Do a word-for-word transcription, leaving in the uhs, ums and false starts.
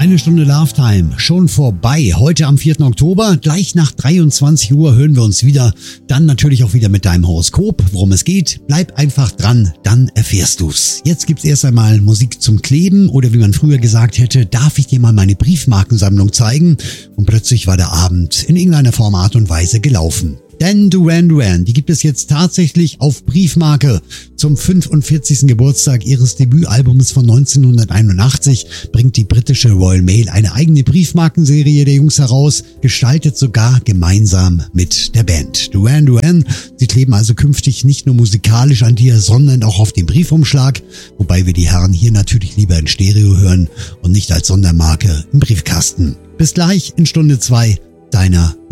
Eine Stunde Love Time, schon vorbei. Heute am vierten Oktober, gleich nach dreiundzwanzig Uhr hören wir uns wieder. Dann natürlich auch wieder mit deinem Horoskop, worum es geht. Bleib einfach dran, dann erfährst du's. Jetzt gibt's erst einmal Musik zum Kleben oder wie man früher gesagt hätte, darf ich dir mal meine Briefmarkensammlung zeigen? Und plötzlich war der Abend in irgendeiner Form, Art und Weise gelaufen. Denn Duran Duran, die gibt es jetzt tatsächlich auf Briefmarke. Zum fünfundvierzigsten Geburtstag ihres Debütalbums von neunzehnhunderteinundachtzig bringt die britische Royal Mail eine eigene Briefmarkenserie der Jungs heraus, gestaltet sogar gemeinsam mit der Band. Duran Duran, sie kleben also künftig nicht nur musikalisch an dir, sondern auch auf dem Briefumschlag, wobei wir die Herren hier natürlich lieber in Stereo hören und nicht als Sondermarke im Briefkasten. Bis gleich in Stunde zwei, deiner